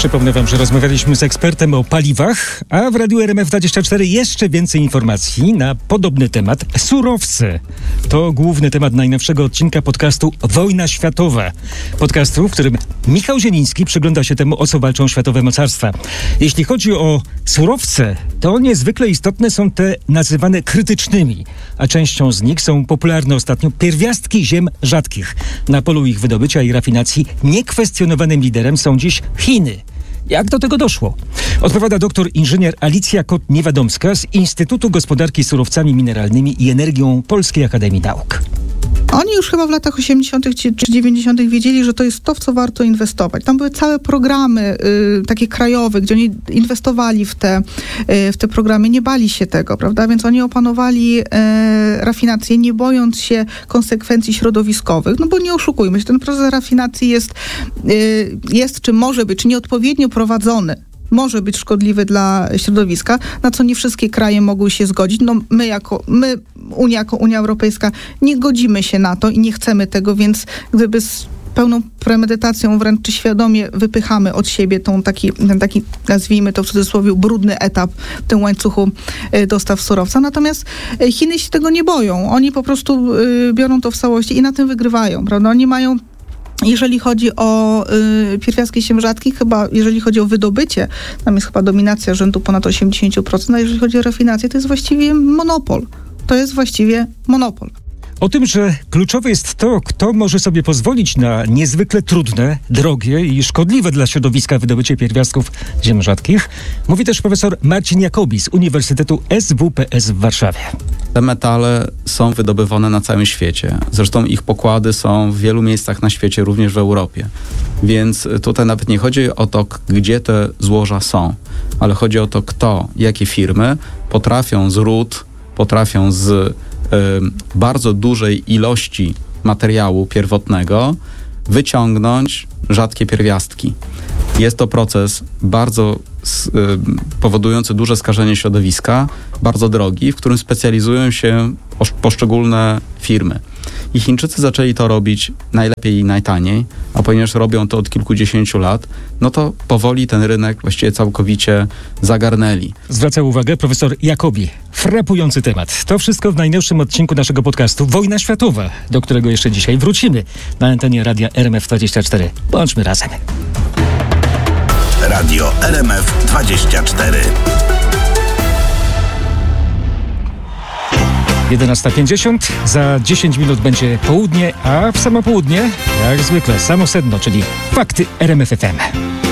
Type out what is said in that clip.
Przypomnę wam, że rozmawialiśmy z ekspertem o paliwach, a w Radiu RMF24 jeszcze więcej informacji na podobny temat. Surowce. To główny temat najnowszego odcinka podcastu Wojna Światowa. Podcastu, w którym Michał Zieliński przygląda się temu, o co walczą światowe mocarstwa. Jeśli chodzi o surowce, to niezwykle istotne są te nazywane krytycznymi, a częścią z nich są popularne ostatnio pierwiastki ziem rzadkich. Na polu ich wydobycia i rafinacji niekwestionowanym liderem są dziś Chiny. Jak do tego doszło? Odpowiada doktor inżynier Alicja Kot-Niewiadomska z Instytutu Gospodarki Surowcami Mineralnymi i Energią Polskiej Akademii Nauk. Oni już chyba w latach 80. czy 90. wiedzieli, że to jest to, w co warto inwestować. Tam były całe programy takie krajowe, gdzie oni inwestowali w te programy, nie bali się tego, prawda? Więc oni opanowali rafinację, nie bojąc się konsekwencji środowiskowych. No bo nie oszukujmy się, ten proces rafinacji jest czy może być, czy nieodpowiednio prowadzony, może być szkodliwy dla środowiska, na co nie wszystkie kraje mogły się zgodzić. No jako Unia Europejska nie godzimy się na to i nie chcemy tego, więc gdyby z pełną premedytacją, wręcz czy świadomie wypychamy od siebie ten taki, nazwijmy to w cudzysłowie, brudny etap w tym łańcuchu dostaw surowca. Natomiast Chiny się tego nie boją. Oni po prostu biorą to w całości i na tym wygrywają, prawda? Oni mają, jeżeli chodzi o pierwiastki ziem rzadkich, chyba jeżeli chodzi o wydobycie, tam jest chyba dominacja rzędu ponad 80%, a jeżeli chodzi o rafinację, to jest właściwie monopol. O tym, że kluczowe jest to, kto może sobie pozwolić na niezwykle trudne, drogie i szkodliwe dla środowiska wydobycie pierwiastków ziem rzadkich, mówi też profesor Marcin Jacobi z Uniwersytetu SWPS w Warszawie. Te metale są wydobywane na całym świecie. Zresztą ich pokłady są w wielu miejscach na świecie, również w Europie. Więc tutaj nawet nie chodzi o to, gdzie te złoża są, ale chodzi o to, kto, jakie firmy potrafią z bardzo dużej ilości materiału pierwotnego wyciągnąć rzadkie pierwiastki. Jest to proces bardzo powodujący duże skażenie środowiska, bardzo drogi, w którym specjalizują się poszczególne firmy. I Chińczycy zaczęli to robić najlepiej i najtaniej, a ponieważ robią to od kilkudziesięciu lat, no to powoli ten rynek właściwie całkowicie zagarnęli. Zwraca uwagę profesor Jacobi. Frapujący temat. To wszystko w najnowszym odcinku naszego podcastu Wojna Światowa, do którego jeszcze dzisiaj wrócimy na antenie Radia RMF24. Bądźmy razem. Radio RMF24. 11:50. Za 10 minut będzie południe, a w samo południe, jak zwykle, samo sedno, czyli fakty RMF FM.